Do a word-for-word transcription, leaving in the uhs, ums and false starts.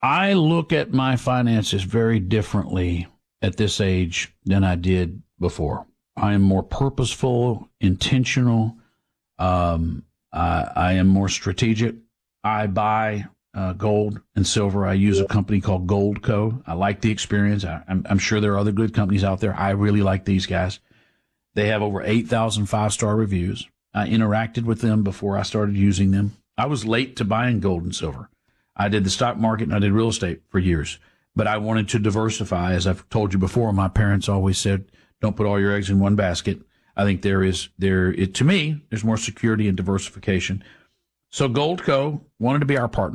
I look at my finances very differently at this age than I did before. I am more purposeful, intentional. Um, I, I am more strategic. I buy uh, gold and silver. I use a company called Goldco. I like the experience. I, I'm, I'm sure there are other good companies out there. I really like these guys. They have over eight thousand five-star reviews. I interacted with them before I started using them. I was late to buying gold and silver. I did the stock market and I did real estate for years, but I wanted to diversify. As I've told you before, my parents always said, don't put all your eggs in one basket. I think there is, there, it, to me, there's more security and diversification. So Goldco wanted to be our partner.